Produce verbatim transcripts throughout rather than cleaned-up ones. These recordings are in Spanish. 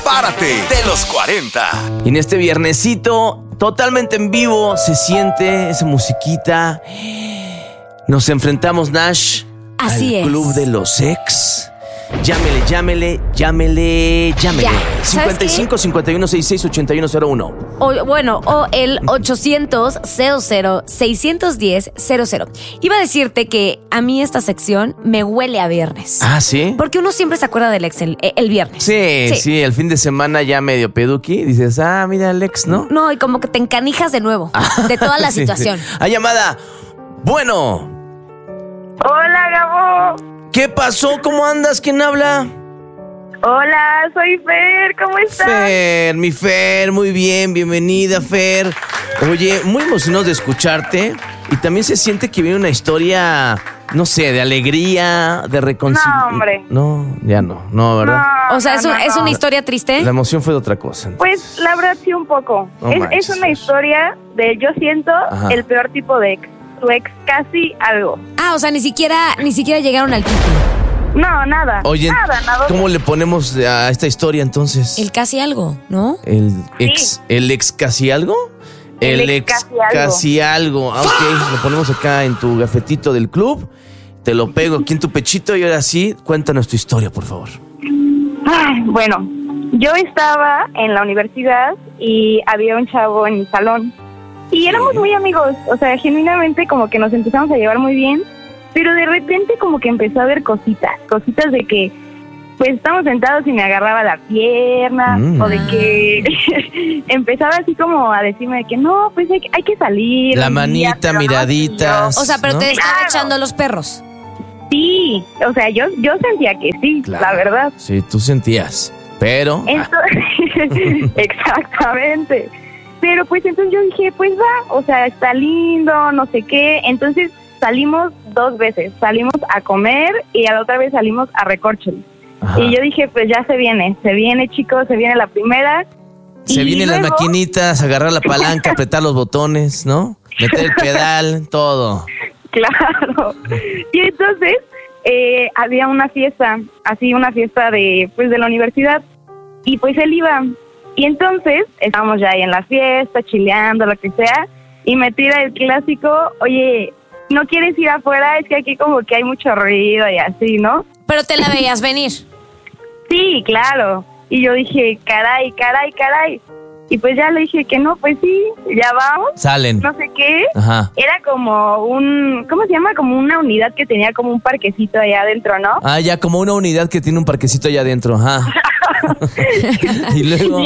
Prepárate de los cuarenta. Y en este viernesito, totalmente en vivo, se siente esa musiquita. Nos enfrentamos, Nash, Así al es. Club de los Ex. Llámele, llámele, llámele, llámele. Ya, ¿sabes cincuenta y cinco, cincuenta y uno, sesenta y seis, ochenta y uno cero uno. O, bueno, o el ochocientos, cero cero, seiscientos diez, cero cero. Iba a decirte que a mí esta sección me huele a viernes. Ah, ¿sí? Porque uno siempre se acuerda del ex el, el viernes. Sí, sí, sí, el fin de semana ya medio peduqui. Dices, ah, mira el ex, ¿no? No, y como que te encanijas de nuevo de toda la Sí, situación. sí. Hay llamada. Bueno, Hola, Gabo. ¿qué pasó? ¿Cómo andas? ¿Quién habla? Hola, soy Fer. ¿Cómo estás? Fer, mi Fer, muy bien, bienvenida, Fer. Oye, muy emocionados de escucharte. Y también se siente que viene una historia, no sé, de alegría, de reconciliación. No, hombre. No, ya no, no, ¿verdad? No, O sea, no, ¿es, un- no, ¿es no. una historia triste? La emoción fue de otra cosa. Pues la verdad sí un poco. No es, manches, es una Fer. historia de, yo siento, Ajá. el peor tipo de ex. Tu ex casi algo. Ah, o sea, ni siquiera, ni siquiera llegaron al título. No, nada. Oye, nada, nada. ¿cómo le ponemos a esta historia entonces? El casi algo, ¿no? El ex, ¿el ex casi algo? El ex casi algo. casi algo. Ah, ok, lo ponemos acá en tu gafetito del club. Te lo pego aquí en tu pechito y ahora sí, cuéntanos tu historia, por favor. Ay, bueno, yo estaba en la universidad y había un chavo en mi salón. Y éramos muy amigos, o sea, genuinamente como que nos empezamos a llevar muy bien, pero de repente como que empezó a haber cositas, cositas de que, pues estamos sentados y me agarraba la pierna, Mm. o de que empezaba así como a decirme de que no, pues hay, que- hay que salir. La un día, manita, pero no, miraditas. O sea, pero ¿no? te están Claro. echando los perros. Sí, o sea, yo, yo sentía que sí, Claro. la verdad. Sí, tú sentías. Pero. Entonces, exactamente. Pero pues entonces yo dije, pues va, o sea, está lindo, no sé qué. Entonces salimos dos veces, salimos a comer y a la otra vez salimos a Recorcholis. Ajá. Y yo dije, pues ya se viene, se viene chicos, se viene la primera. Se Y vienen las luego- maquinitas, agarrar la palanca, apretar los botones, ¿no? Meter el pedal, todo. Claro. Y entonces eh, había una fiesta, así una fiesta de pues de la universidad. Y pues él iba. Y entonces estábamos ya ahí en la fiesta, chileando, lo que sea. Y me tira el clásico, oye, ¿no quieres ir afuera? Es que aquí como que hay mucho ruido y así, ¿no? Pero te la veías venir. Sí, claro. Y yo dije, caray, caray, caray. Y pues ya le dije que no, pues sí, ya vamos. Salen. No sé qué. Ajá. Era como un, ¿cómo se llama? Como una unidad que tenía como un parquecito allá adentro, ¿no? Ah, ya como una unidad que tiene un parquecito allá adentro. Ajá. Y luego.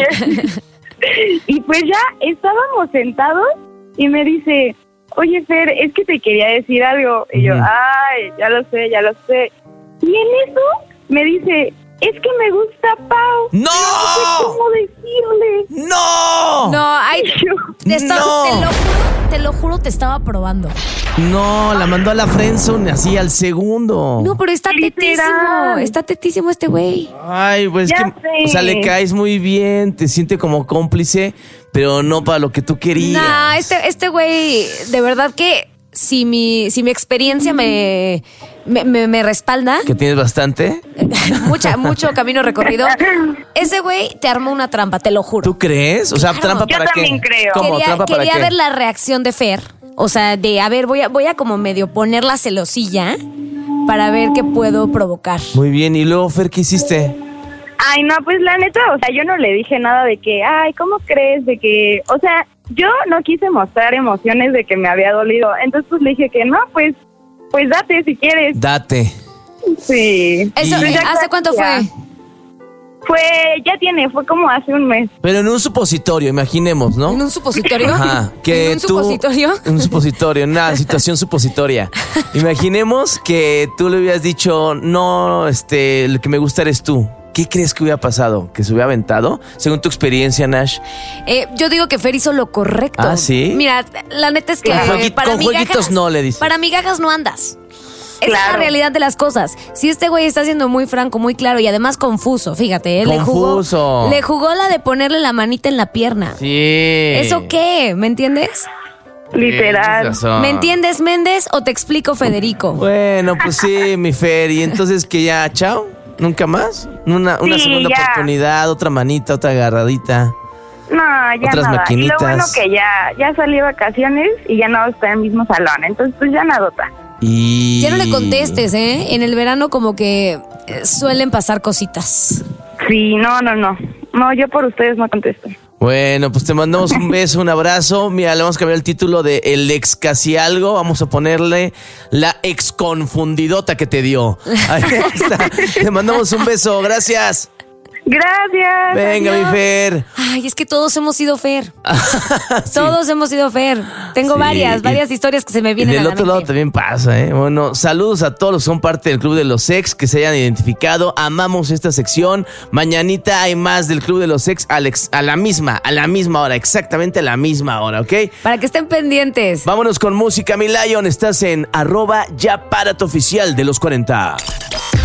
Y pues ya estábamos sentados y me dice, oye Fer, es que te quería decir algo. Y yo, Ujú. ay, ya lo sé, ya lo sé. Y en eso me dice, es que me gusta Pau. ¡No! No sé cómo decirle. ¡No! No, ay, te, estaba- No. te lo juro, te lo juro, te estaba probando. No, la mandó a la friendzone así al segundo. No, pero está Literal. tetísimo, está tetísimo este güey. Ay, pues Ya que, sé. o sea, le caes muy bien, te siente como cómplice, pero no para lo que tú querías. Nah, este, este güey, de verdad que si mi, si mi experiencia me, me, me- me respalda, Que tienes bastante. mucha, mucho camino recorrido, ese güey te armó una trampa, te lo juro. ¿Tú crees? O sea, Claro. trampa Yo para qué. también creo. ¿Cómo? Quería, ¿Trampa para quería qué? ver la reacción de Fer. O sea, de, a ver, voy a, voy a como medio poner la celosilla para ver qué puedo provocar. Muy bien, y luego, Fer, ¿qué hiciste? Ay, no, pues la neta, o sea, yo no le dije nada de que, ay, ¿cómo crees? De que, o sea, yo no quise mostrar emociones de que me había dolido. Entonces, pues le dije que no, pues, pues date si quieres. Date. Sí. Eso, Pues ya ¿hace casi cuánto ya. fue? Fue, ya tiene, fue como hace un mes. Pero en un supositorio, imaginemos, ¿no? ¿En un supositorio? Ajá, que ¿En un tú- supositorio? En un supositorio, en una situación supositoria. Imaginemos que tú le hubieras dicho, no, este, el que me gusta eres tú. ¿Qué crees que hubiera pasado? ¿Que se hubiera aventado? Según tu experiencia, Nash. Eh, yo digo que Fer hizo lo correcto. ¿Ah, sí? Mira, la neta es que Con juegui- para con jueguitos migajas- no, le dices. Para migajas no andas. Esa es la Claro. realidad de las cosas. Si este güey está siendo muy franco, muy claro y además confuso, fíjate, ¿eh? Confuso. Le jugó, le jugó la de ponerle la manita en la pierna. Sí. ¿Eso qué? ¿Me entiendes? Literal. Tienes razón. ¿Me entiendes, Méndez, o te explico, Federico? Bueno, pues sí, mi Fer. Y entonces que ya, chao. ¿Nunca más? ¿Una, una Sí, segunda ya. oportunidad, otra manita, otra agarradita? No, ya Otras nada. maquinitas. Y lo bueno que ya, ya salí de vacaciones y ya no está en el mismo salón. Entonces, pues ya nadota. Y... Ya no le contestes, ¿eh? En el verano como que eh, suelen pasar cositas. Sí, no, no, no. No, yo por ustedes no contesto. Bueno, pues te mandamos un beso, un abrazo. Mira, le vamos a cambiar el título de El ex casi algo. Vamos a ponerle La ex confundidota que te dio. Ahí está. Te mandamos un beso, gracias. Gracias. Venga, adiós. mi Fer. Ay, es que todos hemos sido Fer. Sí. Todos hemos sido Fer. Tengo Sí, varias, y- varias historias que se me Y vienen del a la otro lado mente. también pasa, ¿eh? Bueno, saludos a todos los que son parte del Club de los Ex, que se hayan identificado. Amamos esta sección. Mañanita hay más del Club de los Ex, Alex, a la misma, a la misma hora, exactamente a la misma hora, ¿ok? Para que estén pendientes. Vámonos con música, mi Lion. Estás en arroba ya párate oficial de los cuarenta.